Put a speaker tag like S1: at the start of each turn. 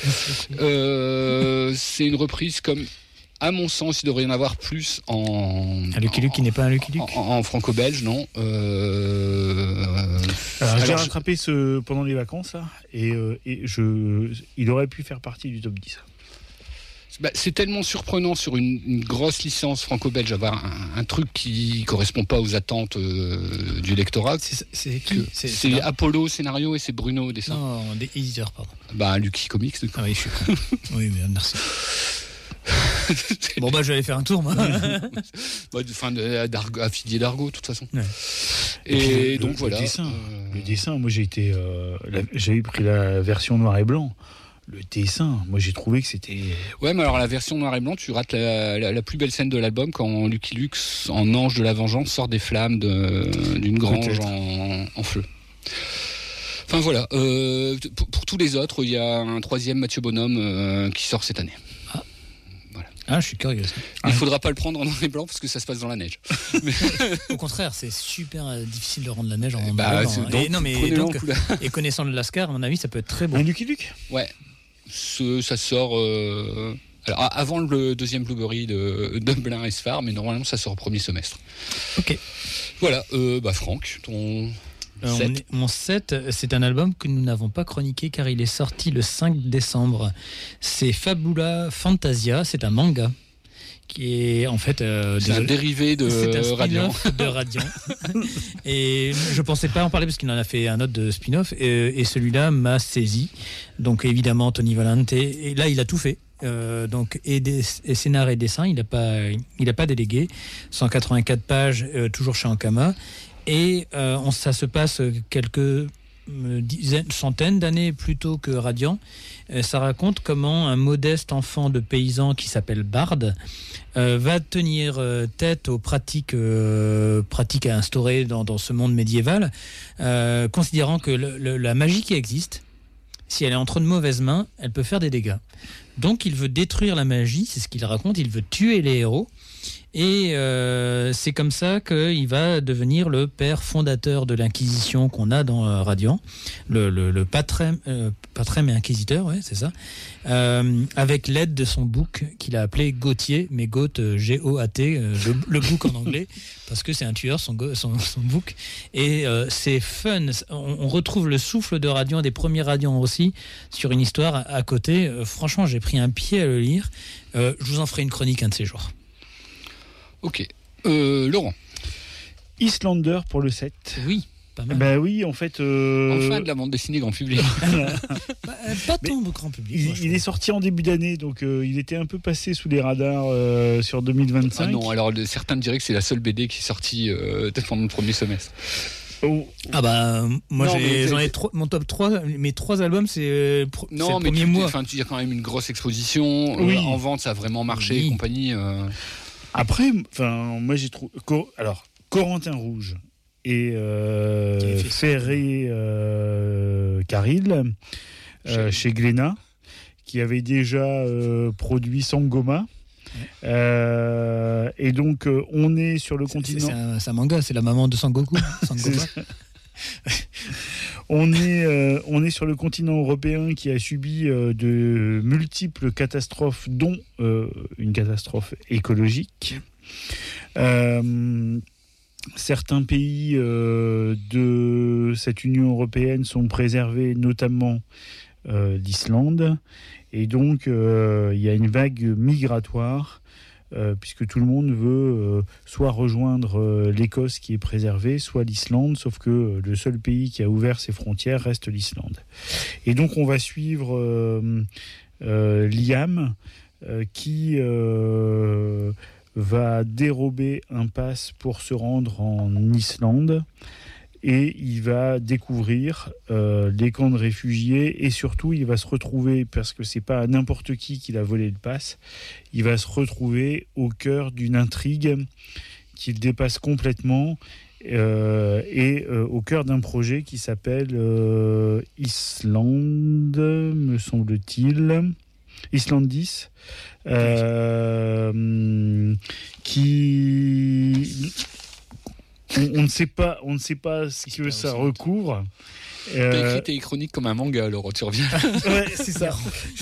S1: C'est une reprise comme, à mon sens, il devrait y en avoir plus en...
S2: Un Lucky Luke qui n'est pas un Lucky Luke.
S1: En franco-belge, non.
S3: Alors, j'ai rattrapé pendant les vacances, là, et il aurait pu faire partie du top 10.
S1: C'est tellement surprenant sur une grosse licence franco-belge avoir un truc qui correspond pas aux attentes du lectorat.
S2: C'est qui
S1: c'est Apollo scénario et c'est Bruno dessin.
S2: Non, des éditeurs, pardon.
S1: Lucky Comics.
S2: Ah oui, je suis con. Oui, mais merci. Bon, je vais aller faire un tour, moi.
S1: Affilié d'Argo, de toute façon.
S2: Ouais.
S1: Et donc, voilà.
S3: Le dessin, moi, j'avais pris la version noir et blanc. Le dessin, moi j'ai trouvé que c'était...
S1: Ouais, mais alors la version noir et blanc, tu rates la plus belle scène de l'album quand Lucky Luke, en ange de la vengeance, sort des flammes d'une grange en feu. Enfin voilà, pour tous les autres, il y a un troisième Mathieu Bonhomme qui sort cette année.
S2: Ah, je suis curieux.
S1: Il ne faudra pas le prendre en noir et blanc parce que ça se passe dans la neige.
S2: Au contraire, c'est super difficile de rendre la neige en noir
S1: et blanc.
S2: Et connaissant le Lascar, à mon avis, ça peut être très beau.
S3: Un Lucky Luke ?
S1: Ouais. Ça sort alors avant le deuxième Blueberry de Dublin et Sfar, mais normalement ça sort au premier semestre.
S2: Ok.
S1: Voilà, Franck, ton 7.
S2: Mon 7, c'est un album que nous n'avons pas chroniqué car il est sorti le 5 décembre. C'est Fabula Fantasia, c'est un manga qui est en fait
S1: c'est un dérivé de Radiant.
S2: De Radiant. Et je pensais pas en parler parce qu'il en a fait un autre de spin-off et celui-là m'a saisi. Donc évidemment Tony Valente, et là il a tout fait. Donc et scénar et dessin, il a pas délégué. 184 pages, toujours chez Ankama. Et ça se passe quelques centaines d'années plus tôt que Radiant. Ça raconte comment un modeste enfant de paysan qui s'appelle Bard va tenir tête aux pratiques à instaurer dans ce monde médiéval, considérant que la magie qui existe, si elle est entre de mauvaises mains, elle peut faire des dégâts. Donc il veut détruire la magie, c'est ce qu'il raconte, il veut tuer les héros. Et c'est comme ça qu'il va devenir le père fondateur de l'Inquisition qu'on a dans Radiant, le patrem et inquisiteur, ouais, c'est ça, avec l'aide de son bouc qu'il a appelé Gauthier, mais Goat, G-O-A-T, le bouc en anglais, parce que c'est un tueur, son bouc. Et c'est fun, on retrouve le souffle de Radiant, des premiers Radiants aussi, sur une histoire à côté. Franchement, j'ai pris un pied à le lire. Je vous en ferai une chronique un de ces jours.
S1: Ok. Laurent.
S3: Islander pour le 7.
S2: Oui, pas mal.
S3: Oui, en fait...
S1: Enfin de la bande dessinée grand public.
S2: Pas tant de grand public.
S3: Il est sorti en début d'année, donc il était un peu passé sous les radars sur 2025.
S1: Ah non, alors certains diraient que c'est la seule BD qui est sortie pendant le premier semestre.
S2: Moi j'en ai mon top 3, mes 3 albums c'est le premier mois.
S1: Tu as quand même une grosse exposition,
S3: oui.
S1: En vente ça a vraiment marché et compagnie.
S3: Après, moi j'ai trouvé... Alors, Corentin Rouge et Ferré Caril chez Glénat, qui avait déjà produit Sangoma. Et donc, on est sur le continent...
S2: C'est un manga, c'est la maman de Sangoku. Sangoma.
S3: On est sur le continent européen qui a subi de multiples catastrophes, dont une catastrophe écologique. Certains pays de cette Union européenne sont préservés, notamment l'Islande. Et donc, il y a une vague migratoire puisque tout le monde veut soit rejoindre l'Écosse qui est préservée, soit l'Islande, sauf que le seul pays qui a ouvert ses frontières reste l'Islande. Et donc on va suivre Liam qui va dérober un pass pour se rendre en Islande. Et il va découvrir les camps de réfugiés et surtout il va se retrouver, parce que c'est pas n'importe qui a volé le pass, il va se retrouver au cœur d'une intrigue qui le dépasse complètement et au cœur d'un projet qui s'appelle Islande, me semble-t-il, Islandis, qui... On ne sait pas ce que ça recouvre.
S1: T'as écrit tes chroniques comme un manga, alors tu reviens.
S3: Ouais, c'est ça.